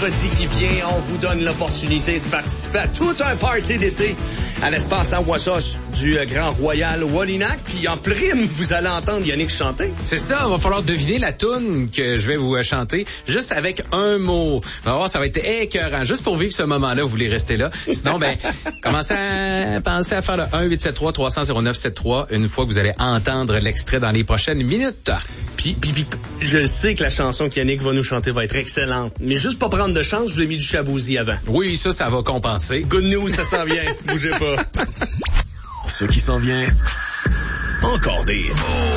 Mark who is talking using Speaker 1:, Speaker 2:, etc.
Speaker 1: vendredi qui vient, on vous donne l'opportunité de participer à tout un party d'été à l'espace Awasos du Grand Royal Wallinac. Puis en prime, vous allez entendre Yannick chanter.
Speaker 2: C'est ça, il va falloir deviner la toune que je vais vous chanter juste avec un mot. On va voir, ça va être écœurant. Juste pour vivre ce moment-là, vous voulez rester là. Sinon, commencez à penser à faire le 1-873-300-0973 une fois que vous allez entendre l'extrait dans les prochaines minutes.
Speaker 1: Puis, je sais que la chanson qu'Yannick va nous chanter va être excellente. Mais juste pour prendre de chance, je vous ai mis du Chabouzy avant.
Speaker 2: Oui, ça va compenser.
Speaker 1: Good news, ça s'en vient. Bougez pas.
Speaker 3: Ce qui s'en vient, encore des hits.